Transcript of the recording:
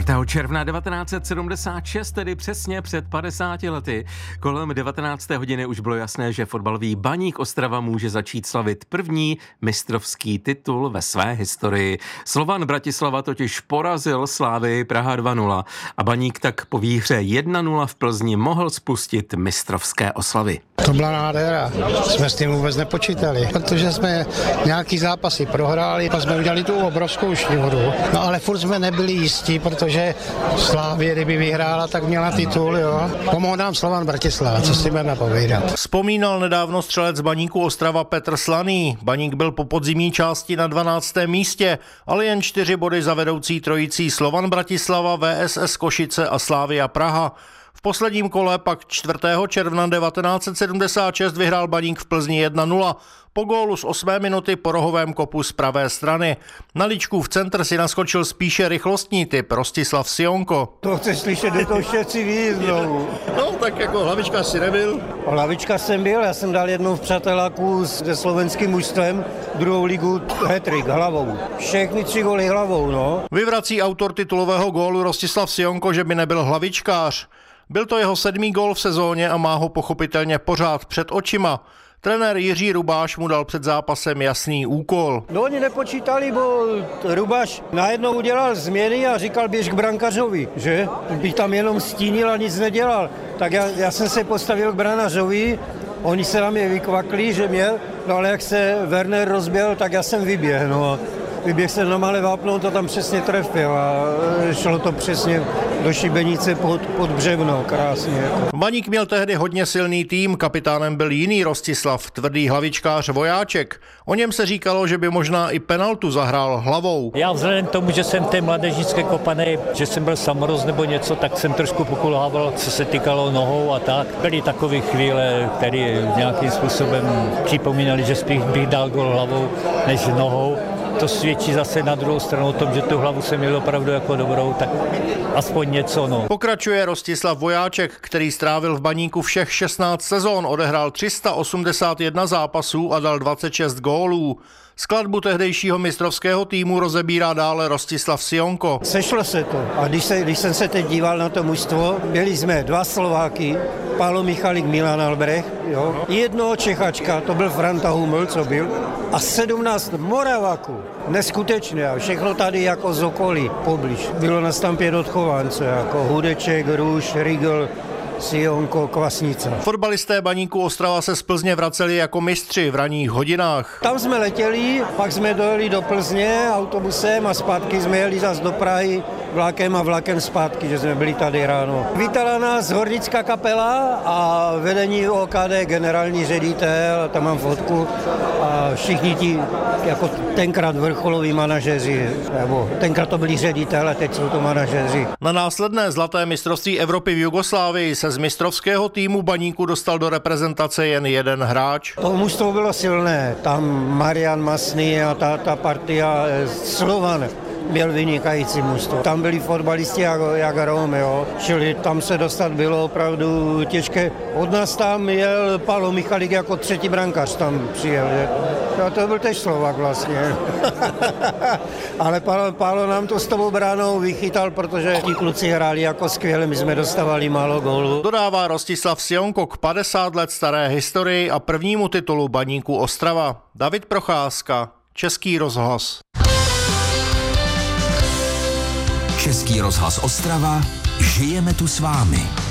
června 1976, tedy přesně před 50 lety, kolem 19. hodiny už bylo jasné, že fotbalový Baník Ostrava může začít slavit první mistrovský titul ve své historii. Slovan Bratislava totiž porazil Slavii Praha 2-0 a Baník tak po výhře 1-0 v Plzni mohl spustit mistrovské oslavy. To byla nádhera. Jsme s tím vůbec nepočítali, protože jsme nějaký zápasy prohráli a jsme udělali tu obrovskou šňůru. No ale furt jsme nebyli jistí, protože Slavie, kdyby vyhrála, tak měla titul, jo. Pomohl nám Slovan Bratislava, co si budeme povídat. Vzpomínal nedávno střelec Baníku Ostrava Petr Slaný. Baník byl po podzimní části na 12. místě, ale jen 4 body za vedoucí trojicí Slovan Bratislava, VSS Košice a Slavia Praha. V posledním kole pak 4. června 1976 vyhrál Baník v Plzni 1-0 po gólu z 8. minuty po rohovém kopu z pravé strany. Na Ličkův centr si naskočil spíše rychlostní typ Rostislav Sionko. To chceš slyšet, do toho chci víc znovu. No, tak jako hlavička si nebyl. Hlavička jsem byl, já jsem dal jednou v přáteláku se slovenským mužstvem, druhou ligu hat-trick hlavou. Všechny 3 góly hlavou, no. Vyvrací autor titulového gólu Rostislav Sionko, že by nebyl hlavičkář. Byl to jeho 7. gól v sezóně a má ho pochopitelně pořád před očima. Trenér Jiří Rubáš mu dal před zápasem jasný úkol. No oni nepočítali, bo Rubáš najednou udělal změny a říkal běž k brankařovi, že? Bych tam jenom stínil a nic nedělal. Tak já jsem se postavil k brankařovi, oni se na mě vykvakli, že měl, no ale jak se Werner rozběhl, tak já jsem vyběhl, no. Vyběh jsem na malé vápno, to tam přesně trefil a šlo to přesně do šibenice pod břevno, krásně. Baník měl tehdy hodně silný tým, kapitánem byl jiný Rostislav, tvrdý hlavičkář Vojáček. O něm se říkalo, že by možná i penaltu zahrál hlavou. Já vzhledem k tomu, že jsem té mládežnické kopané, že jsem byl samorost nebo něco, tak jsem trošku pokulhával, co se týkalo nohou a tak. Byly takové chvíle, které nějakým způsobem připomínali, že spíš bych dal gol hlavou než nohou. To svědčí zase na druhou stranu o tom, že tu hlavu jsem měl opravdu jako dobrou, tak aspoň něco, no. Pokračuje Rostislav Vojáček, který strávil v Baníku všech 16 sezón, odehrál 381 zápasů a dal 26 gólů. Skladbu tehdejšího mistrovského týmu rozebírá dále Rostislav Sionko. Sešlo se to. A když jsem se teď díval na to mužstvo, byli jsme 2 Slováky, Pálo Michalik, Milan Albrecht, jo. 1 Čechačka, to byl Franta Huml, co byl, a 17 Moraváků. Neskutečné a všechno tady jako z okolí, poblíž. Bylo na stampě odchovance, jako Hudeček, Růž, Rigl, Sionko, Kvasnica. Fotbalisté Baníku Ostrava se z Plzně vraceli jako mistři v ranních hodinách. Tam jsme letěli, pak jsme dojeli do Plzně autobusem a zpátky jsme jeli zase do Prahy vlakem a vlakem zpátky, že jsme byli tady ráno. Vítala nás hornická kapela a vedení OKD, generální ředitel, tam mám fotku a všichni ti jako tenkrát vrcholoví manažeři, nebo tenkrát to byli ředitele, teď jsou to manažeři. Na následné zlaté mistrovství Evropy v Jugoslávii se z mistrovského týmu Baníku dostal do reprezentace jen jeden hráč. To mužstvo bylo silné, tam Marian Masný a ta partia Slovan byl vynikající mužstvo. Tam byli fotbalisti jak Romeo, čili tam se dostat bylo opravdu těžké. Od nás tam jel Pálo Michalik jako 3. brankář, tam přijel. A to byl tež Slovák vlastně. Ale Pálo nám to s tou bránou vychytal, protože ti kluci hráli jako skvěle, my jsme dostávali málo gólů. Dodává Rostislav Sionko k 50 let staré historii a prvnímu titulu Baníku Ostrava. David Procházka, Český rozhlas. Český rozhlas Ostrava, žijeme tu s vámi.